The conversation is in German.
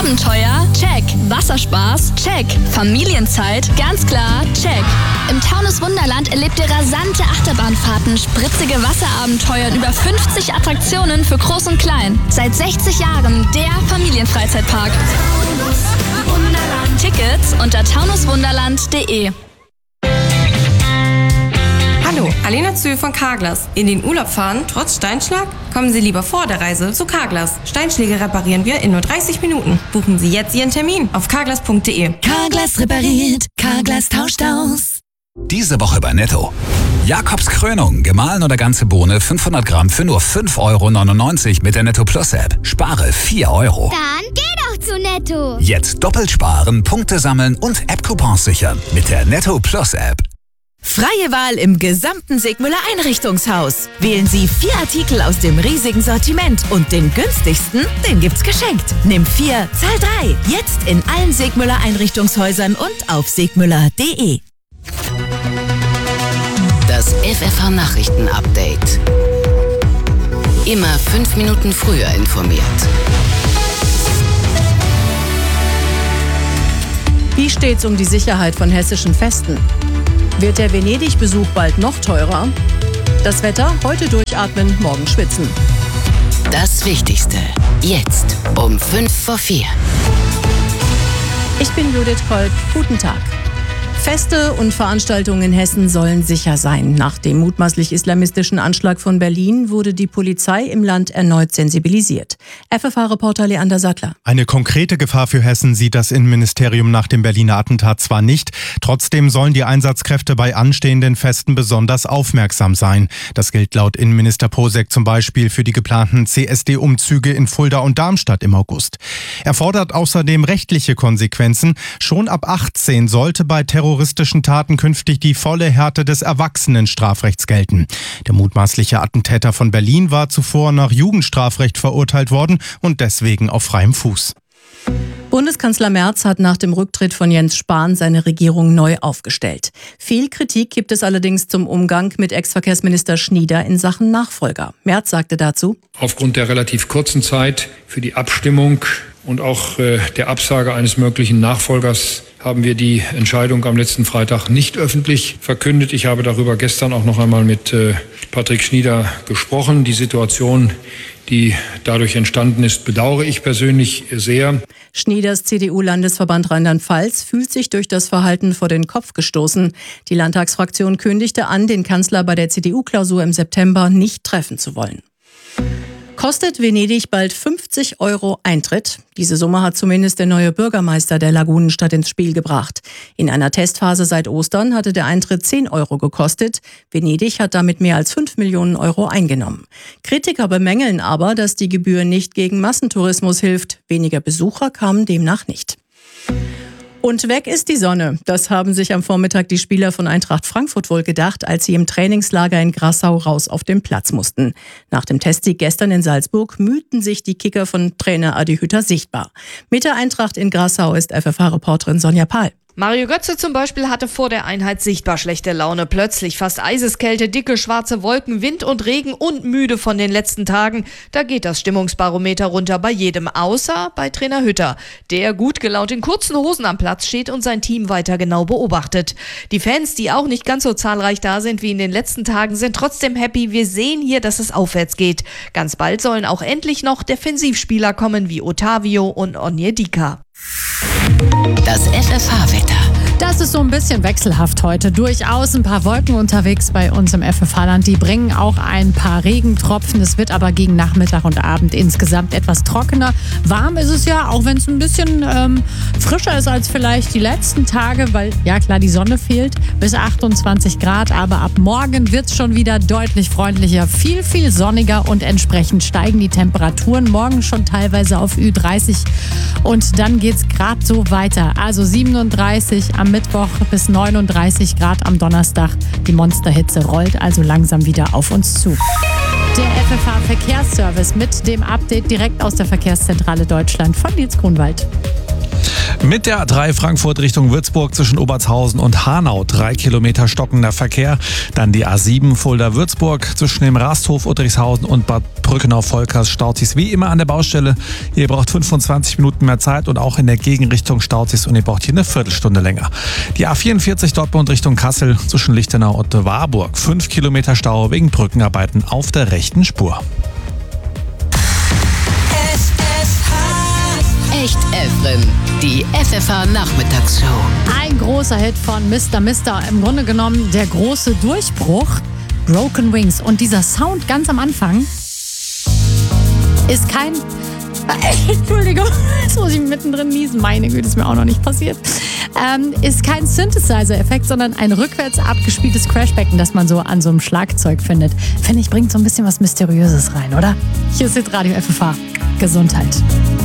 Abenteuer? Check. Wasserspaß? Check. Familienzeit? Ganz klar, check. Im Taunus Wunderland erlebt ihr rasante Achterbahnfahrten, spritzige Wasserabenteuer und über 50 Attraktionen für Groß und Klein. Seit 60 Jahren der Familienfreizeitpark. Tickets unter taunuswunderland.de. Hallo, Alena Zühl von Carglass. In den Urlaub fahren, trotz Steinschlag? Kommen Sie lieber vor der Reise zu Carglass. Steinschläge reparieren wir in nur 30 Minuten. Buchen Sie jetzt Ihren Termin auf carglass.de. Carglass repariert, Carglass tauscht aus. Diese Woche bei Netto. Jakobs Krönung, gemahlen oder ganze Bohne, 500 Gramm für nur 5,99 € mit der Netto Plus App. Spare 4 €. Dann geh doch zu Netto. Jetzt doppelt sparen, Punkte sammeln und App-Coupons sichern mit der Netto Plus App. Freie Wahl im gesamten Segmüller Einrichtungshaus. Wählen Sie 4 Artikel aus dem riesigen Sortiment und den günstigsten, den gibt's geschenkt. Nimm 4, zahl 3. Jetzt in allen Segmüller Einrichtungshäusern und auf segmüller.de. Das FFH-Nachrichten-Update. Immer 5 Minuten früher informiert. Wie steht's um die Sicherheit von hessischen Festen? Wird der Venedig-Besuch bald noch teurer? Das Wetter, heute durchatmen, morgen schwitzen. Das Wichtigste, jetzt um 3:55. Ich bin Judith Kolb, guten Tag. Feste und Veranstaltungen in Hessen sollen sicher sein. Nach dem mutmaßlich islamistischen Anschlag von Berlin wurde die Polizei im Land erneut sensibilisiert. FFH-Reporter Leander Sattler. Eine konkrete Gefahr für Hessen sieht das Innenministerium nach dem Berliner Attentat zwar nicht. Trotzdem sollen die Einsatzkräfte bei anstehenden Festen besonders aufmerksam sein. Das gilt laut Innenminister Posek zum Beispiel für die geplanten CSD-Umzüge in Fulda und Darmstadt im August. Er fordert außerdem rechtliche Konsequenzen. Schon ab 18 sollte bei terroristischen Taten künftig die volle Härte des Erwachsenenstrafrechts gelten. Der mutmaßliche Attentäter von Berlin war zuvor nach Jugendstrafrecht verurteilt worden und deswegen auf freiem Fuß. Bundeskanzler Merz hat nach dem Rücktritt von Jens Spahn seine Regierung neu aufgestellt. Viel Kritik gibt es allerdings zum Umgang mit Ex-Verkehrsminister Schnieder in Sachen Nachfolger. Merz sagte dazu: Aufgrund der relativ kurzen Zeit für die Abstimmung und auch der Absage eines möglichen Nachfolgers haben wir die Entscheidung am letzten Freitag nicht öffentlich verkündet. Ich habe darüber gestern auch noch einmal mit Patrick Schnieder gesprochen. Die Situation, die dadurch entstanden ist, bedauere ich persönlich sehr. Schnieders CDU-Landesverband Rheinland-Pfalz fühlt sich durch das Verhalten vor den Kopf gestoßen. Die Landtagsfraktion kündigte an, den Kanzler bei der CDU-Klausur im September nicht treffen zu wollen. Kostet Venedig bald 50 € Eintritt? Diese Summe hat zumindest der neue Bürgermeister der Lagunenstadt ins Spiel gebracht. In einer Testphase seit Ostern hatte der Eintritt 10 € gekostet. Venedig hat damit mehr als 5 Millionen € eingenommen. Kritiker bemängeln aber, dass die Gebühr nicht gegen Massentourismus hilft. Weniger Besucher kamen demnach nicht. Und weg ist die Sonne. Das haben sich am Vormittag die Spieler von Eintracht Frankfurt wohl gedacht, als sie im Trainingslager in Grassau raus auf den Platz mussten. Nach dem Testsieg gestern in Salzburg mühten sich die Kicker von Trainer Adi Hütter sichtbar. Mit der Eintracht in Grassau ist FFH-Reporterin Sonja Pahl. Mario Götze zum Beispiel hatte vor der Einheit sichtbar schlechte Laune. Plötzlich fast Eiseskälte, dicke schwarze Wolken, Wind und Regen und müde von den letzten Tagen. Da geht das Stimmungsbarometer runter bei jedem, außer bei Trainer Hütter, der gut gelaunt in kurzen Hosen am Platz steht und sein Team weiter genau beobachtet. Die Fans, die auch nicht ganz so zahlreich da sind wie in den letzten Tagen, sind trotzdem happy. Wir sehen hier, dass es aufwärts geht. Ganz bald sollen auch endlich noch Defensivspieler kommen wie Otavio und Onyedika. Das FFH-Wetter. Das ist so ein bisschen wechselhaft heute. Durchaus ein paar Wolken unterwegs bei uns im FFH-Land. Die bringen auch ein paar Regentropfen. Es wird aber gegen Nachmittag und Abend insgesamt etwas trockener. Warm ist es ja, auch wenn es ein bisschen frischer ist als vielleicht die letzten Tage, weil ja klar, die Sonne fehlt. Bis 28 Grad, aber ab morgen wird es schon wieder deutlich freundlicher. Viel, viel sonniger und entsprechend steigen die Temperaturen. Morgen schon teilweise auf Ü30 und dann geht es gerade so weiter. Also 37 am Mittwoch bis 39 Grad am Donnerstag. Die Monsterhitze rollt also langsam wieder auf uns zu. Der FFH-Verkehrsservice mit dem Update direkt aus der Verkehrszentrale Deutschland von Nils Grunwald. Mit der A3 Frankfurt Richtung Würzburg zwischen Obertshausen und Hanau 3 Kilometer stockender Verkehr. Dann die A7 Fulda-Würzburg zwischen dem Rasthof Uttrichshausen und Bad Brückenau-Volkers staut sich's wie immer an der Baustelle. Ihr braucht 25 Minuten mehr Zeit und auch in der Gegenrichtung staut sich's und ihr braucht hier eine Viertelstunde länger. Die A44 Dortmund Richtung Kassel zwischen Lichtenau und Warburg 5 Kilometer Stau wegen Brückenarbeiten auf der rechten Spur. Echt Evrim, die FFH Nachmittagsshow. Ein großer Hit von Mr. Mister, im Grunde genommen der große Durchbruch, Broken Wings. Und dieser Sound ganz am Anfang ist kein... Entschuldigung, jetzt muss ich mittendrin niesen. Meine Güte, ist mir auch noch nicht passiert. Ist kein Synthesizer-Effekt, sondern ein rückwärts abgespieltes Crashbecken, das man so an so einem Schlagzeug findet. Finde ich, bringt so ein bisschen was Mysteriöses rein, oder? Hier ist jetzt Radio FFH. Gesundheit.